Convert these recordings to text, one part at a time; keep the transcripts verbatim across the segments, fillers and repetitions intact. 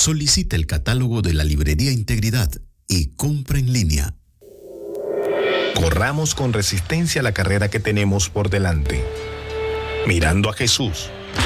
Solicite el catálogo de la Librería Integridad y compra en línea. Corramos con resistencia la carrera que tenemos por delante, mirando a Jesús,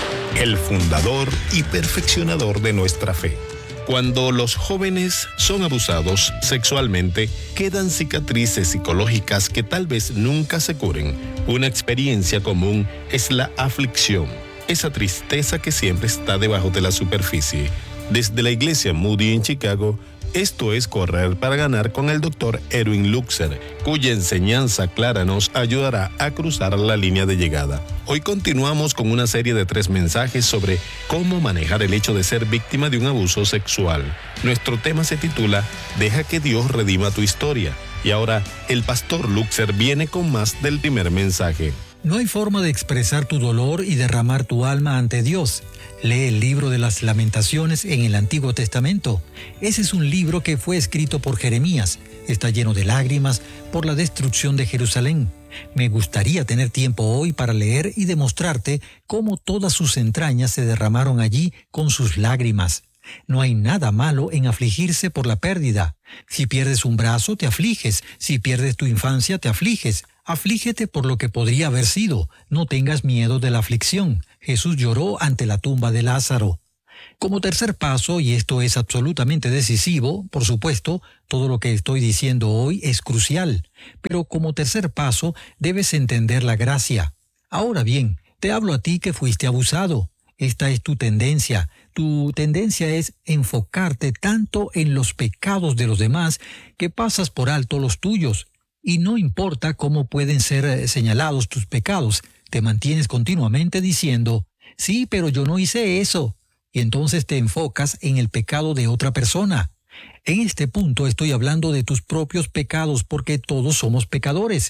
el fundador y perfeccionador de nuestra fe. Cuando los jóvenes son abusados sexualmente, quedan cicatrices psicológicas que tal vez nunca se curen. Una experiencia común es la aflicción, esa tristeza que siempre está debajo de la superficie. Desde la iglesia Moody en Chicago, esto es Correr para Ganar con el doctor Erwin Luxer, cuya enseñanza clara nos ayudará a cruzar la línea de llegada. Hoy continuamos con una serie de tres mensajes sobre cómo manejar el hecho de ser víctima de un abuso sexual. Nuestro tema se titula Deja que Dios redima tu historia. Y ahora, el pastor Luxer viene con más del primer mensaje. No hay forma de expresar tu dolor y derramar tu alma ante Dios. Lee el libro de las Lamentaciones en el Antiguo Testamento. Ese es un libro que fue escrito por Jeremías. Está lleno de lágrimas por la destrucción de Jerusalén. Me gustaría tener tiempo hoy para leer y demostrarte cómo todas sus entrañas se derramaron allí con sus lágrimas. No hay nada malo en afligirse por la pérdida. Si pierdes un brazo, te afliges. Si pierdes tu infancia, te afliges. Aflígete por lo que podría haber sido. No tengas miedo de la aflicción. Jesús lloró ante la tumba de Lázaro. Como tercer paso, y esto es absolutamente decisivo, por supuesto, todo lo que estoy diciendo hoy es crucial, pero como tercer paso debes entender la gracia. Ahora bien, te hablo a ti que fuiste abusado. Esta es tu tendencia. Tu tendencia es enfocarte tanto en los pecados de los demás que pasas por alto los tuyos. Y no importa cómo pueden ser señalados tus pecados, te mantienes continuamente diciendo, sí, pero yo no hice eso. Y entonces te enfocas en el pecado de otra persona. En este punto estoy hablando de tus propios pecados porque todos somos pecadores.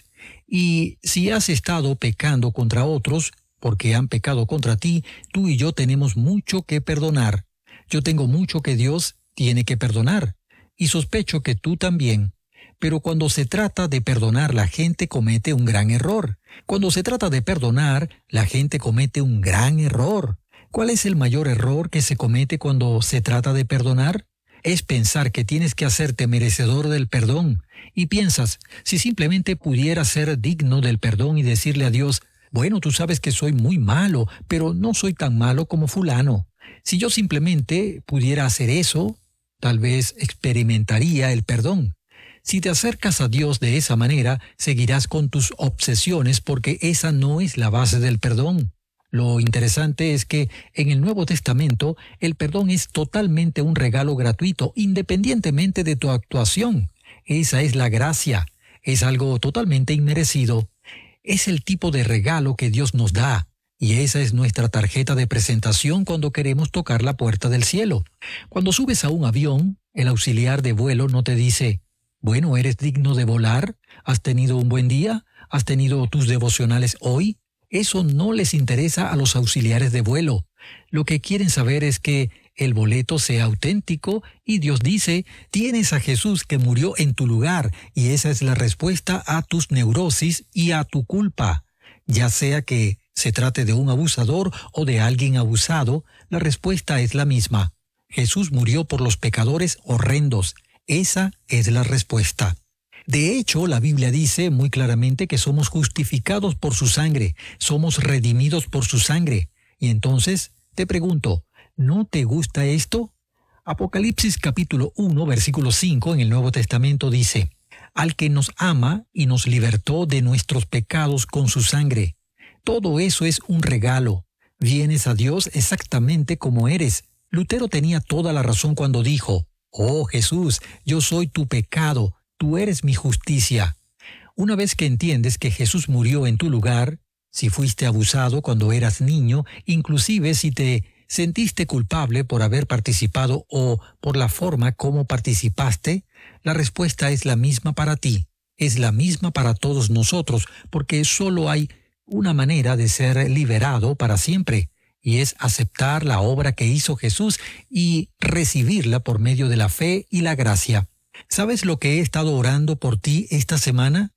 Y si has estado pecando contra otros, porque han pecado contra ti, tú y yo tenemos mucho que perdonar. Yo tengo mucho que Dios tiene que perdonar. Y sospecho que tú también. Pero cuando se trata de perdonar, la gente comete un gran error. Cuando se trata de perdonar, la gente comete un gran error. ¿Cuál es el mayor error que se comete cuando se trata de perdonar? Es pensar que tienes que hacerte merecedor del perdón. Y piensas, si simplemente pudieras ser digno del perdón y decirle a Dios, bueno, tú sabes que soy muy malo, pero no soy tan malo como fulano. Si yo simplemente pudiera hacer eso, tal vez experimentaría el perdón. Si te acercas a Dios de esa manera, seguirás con tus obsesiones porque esa no es la base del perdón. Lo interesante es que en el Nuevo Testamento el perdón es totalmente un regalo gratuito, independientemente de tu actuación. Esa es la gracia. Es algo totalmente inmerecido. Es el tipo de regalo que Dios nos da. Y esa es nuestra tarjeta de presentación cuando queremos tocar la puerta del cielo. Cuando subes a un avión, el auxiliar de vuelo no te dice, bueno, ¿eres digno de volar? ¿Has tenido un buen día? ¿Has tenido tus devocionales hoy? Eso no les interesa a los auxiliares de vuelo. Lo que quieren saber es que el boleto sea auténtico y Dios dice, tienes a Jesús que murió en tu lugar y esa es la respuesta a tus neurosis y a tu culpa. Ya sea que se trate de un abusador o de alguien abusado, la respuesta es la misma. Jesús murió por los pecadores horrendos. Esa es la respuesta. De hecho, la Biblia dice muy claramente que somos justificados por su sangre, somos redimidos por su sangre. Y entonces, te pregunto, ¿no te gusta esto? Apocalipsis capítulo uno, versículo cinco en el Nuevo Testamento dice, al que nos ama y nos libertó de nuestros pecados con su sangre. Todo eso es un regalo. Vienes a Dios exactamente como eres. Lutero tenía toda la razón cuando dijo, oh Jesús, yo soy tu pecado, tú eres mi justicia. Una vez que entiendes que Jesús murió en tu lugar, si fuiste abusado cuando eras niño, inclusive si te sentiste culpable por haber participado o por la forma como participaste, la respuesta es la misma para ti, es la misma para todos nosotros, porque solo hay una manera de ser liberado para siempre. Y es aceptar la obra que hizo Jesús y recibirla por medio de la fe y la gracia. ¿Sabes lo que he estado orando por ti esta semana?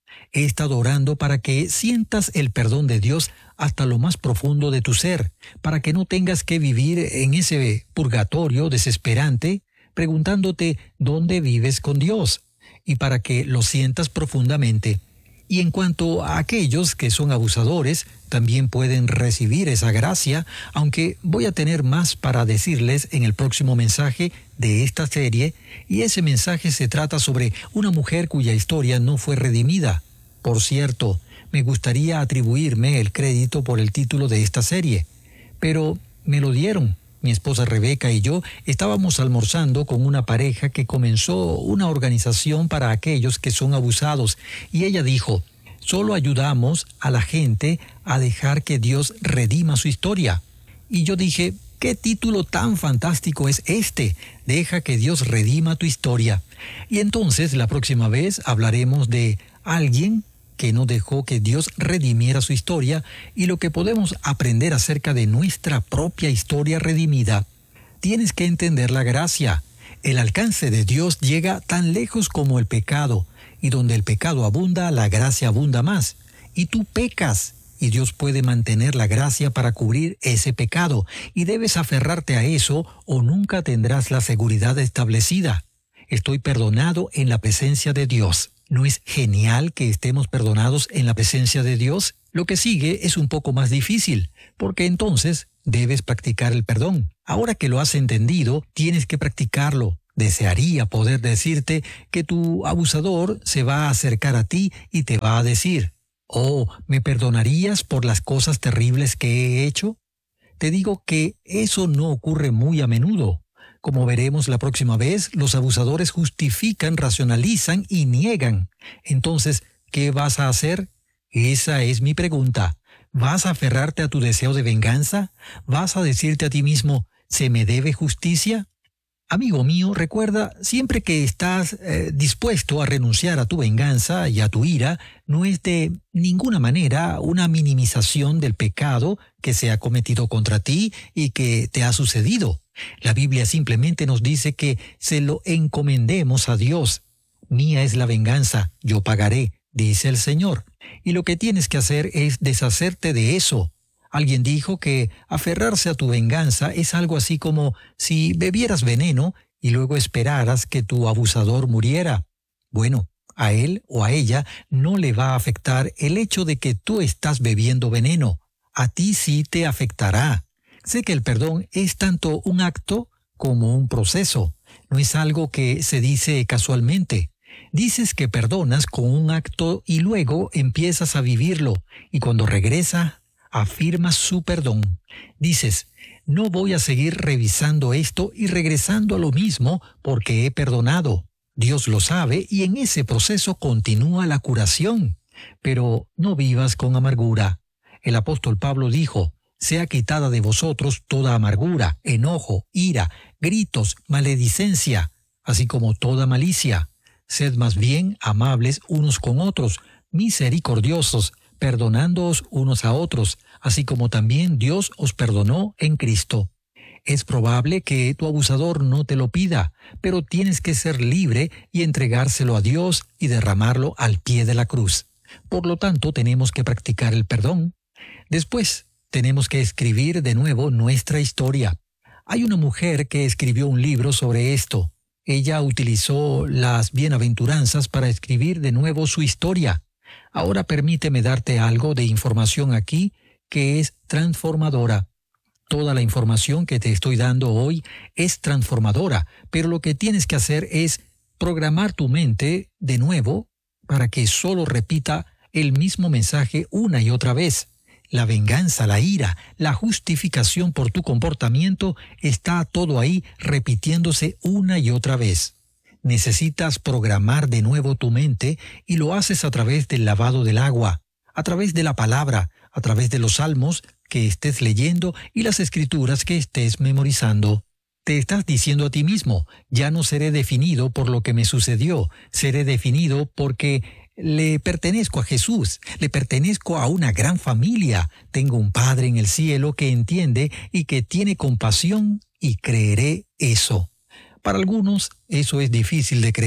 He estado orando para que sientas el perdón de Dios hasta lo más profundo de tu ser, para que no tengas que vivir en ese purgatorio desesperante preguntándote dónde vives con Dios, y para que lo sientas profundamente. Y en cuanto a aquellos que son abusadores, también pueden recibir esa gracia, aunque voy a tener más para decirles en el próximo mensaje de esta serie, y ese mensaje se trata sobre una mujer cuya historia no fue redimida. Por cierto, me gustaría atribuirme el crédito por el título de esta serie, pero me lo dieron. Mi esposa Rebeca y yo estábamos almorzando con una pareja que comenzó una organización para aquellos que son abusados, y ella dijo: solo ayudamos a la gente a dejar que Dios redima su historia. Y yo dije: ¿qué título tan fantástico es este? Deja que Dios redima tu historia. Y entonces la próxima vez hablaremos de alguien que no dejó que Dios redimiera su historia y lo que podemos aprender acerca de nuestra propia historia redimida. Tienes que entender la gracia. El alcance de Dios llega tan lejos como el pecado, y donde el pecado abunda, la gracia abunda más. Y tú pecas, y Dios puede mantener la gracia para cubrir ese pecado, y debes aferrarte a eso o nunca tendrás la seguridad establecida. Estoy perdonado en la presencia de Dios. ¿No es genial que estemos perdonados en la presencia de Dios? Lo que sigue es un poco más difícil, porque entonces debes practicar el perdón. Ahora que lo has entendido, tienes que practicarlo. Desearía poder decirte que tu abusador se va a acercar a ti y te va a decir: «Oh, ¿me perdonarías por las cosas terribles que he hecho?». Te digo que eso no ocurre muy a menudo. Como veremos la próxima vez, los abusadores justifican, racionalizan y niegan. Entonces, ¿qué vas a hacer? Esa es mi pregunta. ¿Vas a aferrarte a tu deseo de venganza? ¿Vas a decirte a ti mismo: ¿se me debe justicia? Amigo mío, recuerda, siempre que estás eh, dispuesto a renunciar a tu venganza y a tu ira, no es de ninguna manera una minimización del pecado que se ha cometido contra ti y que te ha sucedido. La Biblia simplemente nos dice que se lo encomendemos a Dios. Mía es la venganza, yo pagaré, dice el Señor. Y lo que tienes que hacer es deshacerte de eso. Alguien dijo que aferrarse a tu venganza es algo así como si bebieras veneno y luego esperaras que tu abusador muriera. Bueno, a él o a ella no le va a afectar el hecho de que tú estás bebiendo veneno. A ti sí te afectará. Sé que el perdón es tanto un acto como un proceso. No es algo que se dice casualmente. Dices que perdonas con un acto y luego empiezas a vivirlo. Y cuando regresa, afirmas su perdón. Dices: no voy a seguir revisando esto y regresando a lo mismo porque he perdonado. Dios lo sabe y en ese proceso continúa la curación. Pero no vivas con amargura. El apóstol Pablo dijo: sea quitada de vosotros toda amargura, enojo, ira, gritos, maledicencia, así como toda malicia. Sed más bien amables unos con otros, misericordiosos, perdonándoos unos a otros, así como también Dios os perdonó en Cristo. Es probable que tu abusador no te lo pida, pero tienes que ser libre y entregárselo a Dios y derramarlo al pie de la cruz. Por lo tanto, tenemos que practicar el perdón. Después, tenemos que escribir de nuevo nuestra historia. Hay una mujer que escribió un libro sobre esto. Ella utilizó las bienaventuranzas para escribir de nuevo su historia. Ahora permíteme darte algo de información aquí que es transformadora. Toda la información que te estoy dando hoy es transformadora, pero lo que tienes que hacer es programar tu mente de nuevo para que solo repita el mismo mensaje una y otra vez. La venganza, la ira, la justificación por tu comportamiento, está todo ahí repitiéndose una y otra vez. Necesitas programar de nuevo tu mente y lo haces a través del lavado del agua, a través de la palabra, a través de los salmos que estés leyendo y las escrituras que estés memorizando. Te estás diciendo a ti mismo: ya no seré definido por lo que me sucedió, seré definido porque le pertenezco a Jesús, le pertenezco a una gran familia, tengo un Padre en el cielo que entiende y que tiene compasión y creeré eso. Para algunos eso es difícil de creer,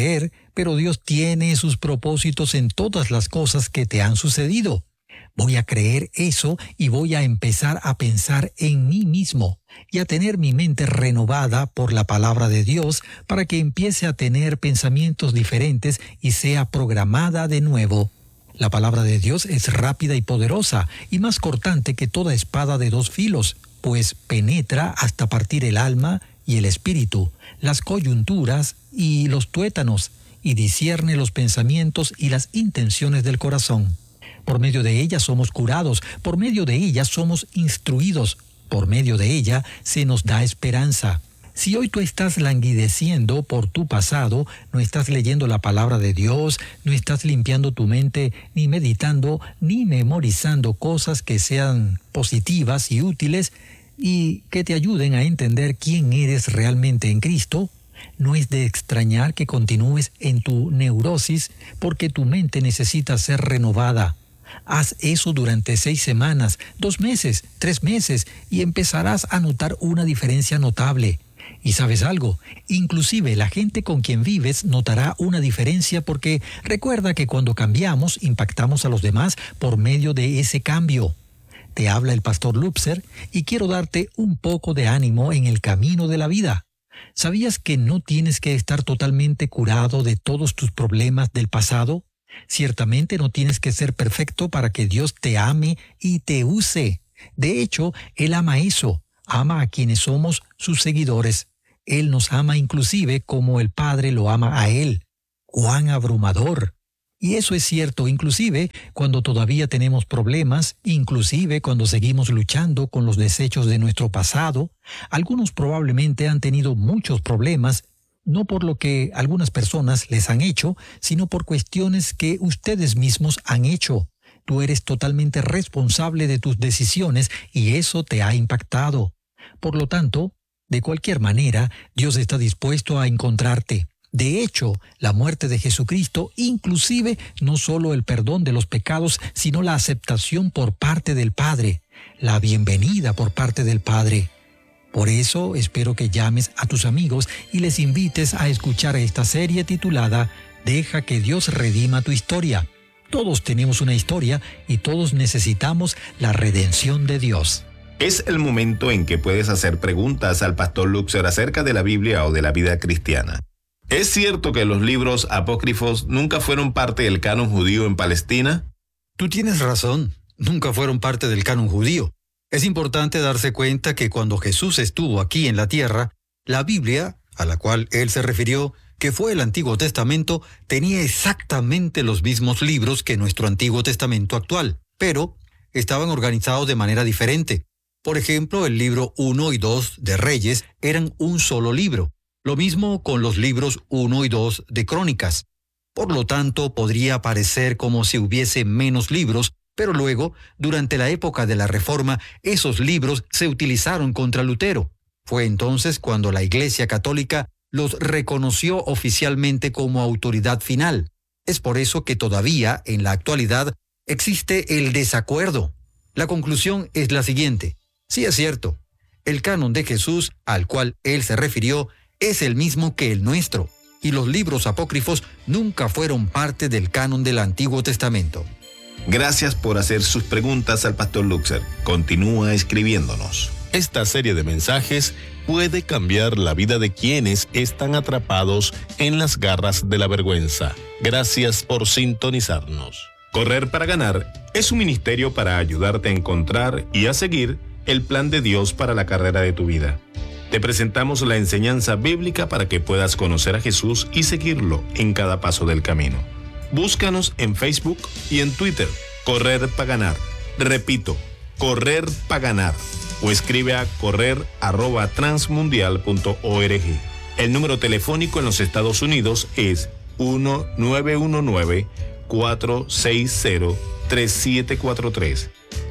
pero Dios tiene sus propósitos en todas las cosas que te han sucedido. Voy a creer eso y voy a empezar a pensar en mí mismo y a tener mi mente renovada por la palabra de Dios para que empiece a tener pensamientos diferentes y sea programada de nuevo. La palabra de Dios es rápida y poderosa y más cortante que toda espada de dos filos, pues penetra hasta partir el alma y el espíritu, las coyunturas y los tuétanos, y discierne los pensamientos y las intenciones del corazón. Por medio de ella somos curados, por medio de ella somos instruidos, por medio de ella se nos da esperanza. Si hoy tú estás languideciendo por tu pasado, no estás leyendo la palabra de Dios, no estás limpiando tu mente, ni meditando, ni memorizando cosas que sean positivas y útiles y que te ayuden a entender quién eres realmente en Cristo, no es de extrañar que continúes en tu neurosis porque tu mente necesita ser renovada. Haz eso durante seis semanas, dos meses, tres meses y empezarás a notar una diferencia notable. Y ¿sabes algo? Inclusive la gente con quien vives notará una diferencia porque recuerda que cuando cambiamos impactamos a los demás por medio de ese cambio. Te habla el pastor Lupser y quiero darte un poco de ánimo en el camino de la vida. ¿Sabías que no tienes que estar totalmente curado de todos tus problemas del pasado? Ciertamente no tienes que ser perfecto para que Dios te ame y te use. De hecho, Él ama eso, ama a quienes somos sus seguidores. Él nos ama inclusive como el Padre lo ama a Él. ¡Cuán abrumador! Y eso es cierto inclusive cuando todavía tenemos problemas, inclusive cuando seguimos luchando con los desechos de nuestro pasado. Algunos probablemente han tenido muchos problemas, no por lo que algunas personas les han hecho, sino por cuestiones que ustedes mismos han hecho. Tú eres totalmente responsable de tus decisiones y eso te ha impactado. Por lo tanto, de cualquier manera, Dios está dispuesto a encontrarte. De hecho, la muerte de Jesucristo, inclusive no solo el perdón de los pecados, sino la aceptación por parte del Padre, la bienvenida por parte del Padre. Por eso espero que llames a tus amigos y les invites a escuchar esta serie titulada Deja que Dios redima tu historia. Todos tenemos una historia y todos necesitamos la redención de Dios. Es el momento en que puedes hacer preguntas al pastor Lupser acerca de la Biblia o de la vida cristiana. ¿Es cierto que los libros apócrifos nunca fueron parte del canon judío en Palestina? Tú tienes razón, nunca fueron parte del canon judío. Es importante darse cuenta que cuando Jesús estuvo aquí en la tierra, la Biblia, a la cual él se refirió, que fue el Antiguo Testamento, tenía exactamente los mismos libros que nuestro Antiguo Testamento actual, pero estaban organizados de manera diferente. Por ejemplo, el libro uno y dos de Reyes eran un solo libro. Lo mismo con los libros uno y dos de Crónicas. Por lo tanto, podría parecer como si hubiese menos libros, pero luego, durante la época de la Reforma, esos libros se utilizaron contra Lutero. Fue entonces cuando la Iglesia Católica los reconoció oficialmente como autoridad final. Es por eso que todavía, en la actualidad, existe el desacuerdo. La conclusión es la siguiente. Sí es cierto, el canon de Jesús, al cual él se refirió, es el mismo que el nuestro, y los libros apócrifos nunca fueron parte del canon del Antiguo Testamento. Gracias por hacer sus preguntas al pastor Lupser. Continúa escribiéndonos. Esta serie de mensajes puede cambiar la vida de quienes están atrapados en las garras de la vergüenza. Gracias por sintonizarnos. Correr para ganar es un ministerio para ayudarte a encontrar y a seguir el plan de Dios para la carrera de tu vida. Te presentamos la enseñanza bíblica para que puedas conocer a Jesús y seguirlo en cada paso del camino. Búscanos en Facebook y en Twitter, Correr para Ganar. Repito, Correr para Ganar. O escribe a correr arroba transmundial punto org. El número telefónico en los Estados Unidos es uno nueve uno nueve, cuatro seis cero, tres siete cuatro tres.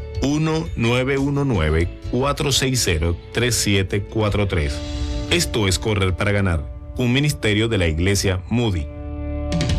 uno nueve uno nueve, cuatro seis cero, tres siete cuatro tres. Esto es Correr para Ganar, un ministerio de la Iglesia Moody.